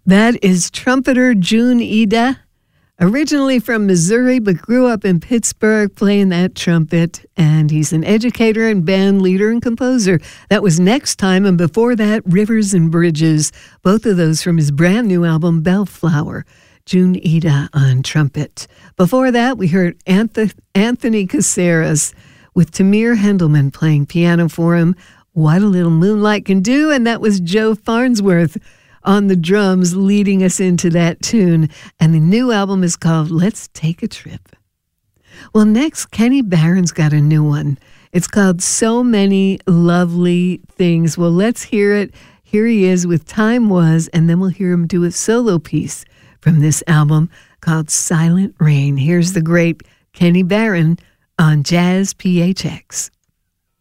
That is trumpeter June Ida, originally from Missouri, but grew up in Pittsburgh playing that trumpet. And he's an educator and band leader and composer. That was Next Time, and before that, Rivers and Bridges, both of those from his brand new album, Bellflower. June Ida on trumpet. Before that, we heard Anthony Caceres with Tamir Hendelman playing piano for him. What a Little Moonlight Can Do, and that was Joe Farnsworth on the drums leading us into that tune. And the new album is called Let's Take a Trip. Well, next, Kenny Barron's got a new one. It's called So Many Lovely Things. Well, let's hear it. Here he is with Time Was, and then we'll hear him do a solo piece from this album called Silent Rain. Here's the great Kenny Barron on Jazz PHX.